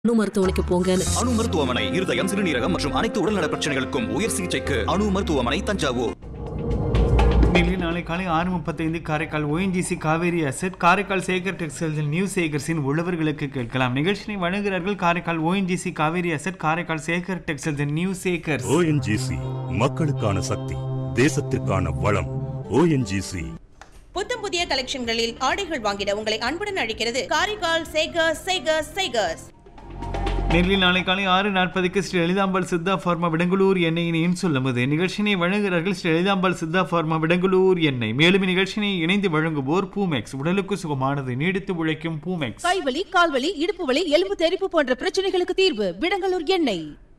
அணு மருத்துவமனைக்கு போங்கன்னு. அணு மருத்துவமனை இருதயம், சிறுநீரகம் மற்றும் அனைத்து உடல்நல பிரச்சனைகளுக்கும் உயர் சிகிச்சைக்கு அணு மருத்துவமனை, தஞ்சாவூர். நாளை காலை 6:35 Karaikal ONGC Kaveri asset, Karaikal Sekar டெக்ஸ்டைல்ஸில் new சேகர்ஸின் உழவர்களுக்கு கேட்கலாம். நிகழ்ச்சியை வழங்குகிறார்கள் Karaikal ONGC Kaveri asset, Karaikal Sekar textiles new Sekar's. ONGC மக்களுக்கான சக்தி, தேசத்திற்கான வளம். ONGC. புத்தம் புதிய கலெக்ஷன்களில் ஆடைகள் வாங்கிட உங்களை அன்புடன் அழைக்கிறது காரைக்கால் சேகர்ஸ். சேகர்ஸ் சேகர்ஸ் நெல்லில் நாளை காலை 6:40 ஸ்ரீ லலிதாம்பாள் சித்தா ஃபார்மா விடங்கலூர் எண்ணெயினையும் சொல்லும்போது நிகழ்ச்சியை வழங்குகிறார்கள் ஸ்ரீ லலிதாம்பாள் சித்தா ஃபார்மா விடங்கலூர் எண்ணெய். மேலும் இந்நிகழ்ச்சியை இணைந்து வழங்குவோர் பூமெக்ஸ், உடலுக்கு சுகமானது, நீடித்து உழைக்கும் பூமெக்ஸ். கைவலி, கால்வலி, இடுப்பு வலி, எலும்பு தெறிப்பு போன்ற பிரச்சனைகளுக்கு தீர்வு விடங்கலூர் எண்ணெய்.